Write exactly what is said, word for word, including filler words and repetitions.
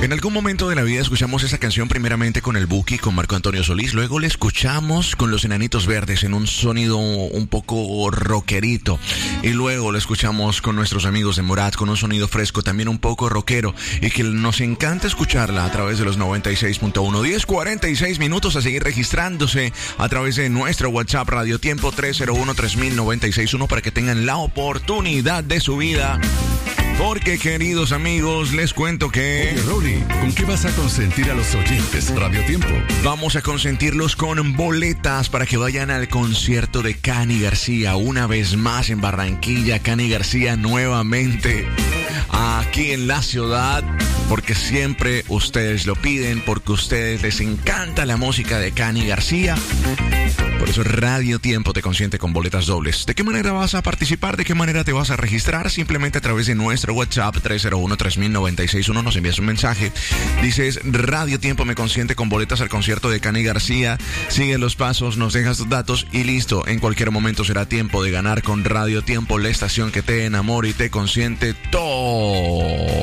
En algún momento de la vida escuchamos esa canción primeramente con el Buki, con Marco Antonio Solís. Luego la escuchamos con los Enanitos Verdes en un sonido un poco rockerito. Y luego la escuchamos con nuestros amigos de Morat con un sonido fresco, también un poco rockero. Y que nos encanta escucharla a través de los noventa y seis punto uno. diez cuarenta y seis minutos a seguir registrándose a través de nuestro WhatsApp Radio Tiempo tres cero uno tres mil noventa y seis uno para que tengan la oportunidad de su vida. Porque, queridos amigos, les cuento que... Oye, Rolly, ¿con qué vas a consentir a los oyentes Radio Tiempo? Vamos a consentirlos con boletas para que vayan al concierto de Cani García. Una vez más en Barranquilla, Cani García nuevamente aquí en la ciudad. Porque siempre ustedes lo piden, porque a ustedes les encanta la música de Cani García. Por eso Radio Tiempo te consiente con boletas dobles. ¿De qué manera vas a participar? ¿De qué manera te vas a registrar? Simplemente a través de nuestro WhatsApp tres cero uno tres mil noventa y seis uno nos envías un mensaje. Dices, Radio Tiempo me consiente con boletas al concierto de Cani García. Sigue los pasos, nos dejas tus datos y listo. En cualquier momento será tiempo de ganar con Radio Tiempo, la estación que te enamora y te consiente todo.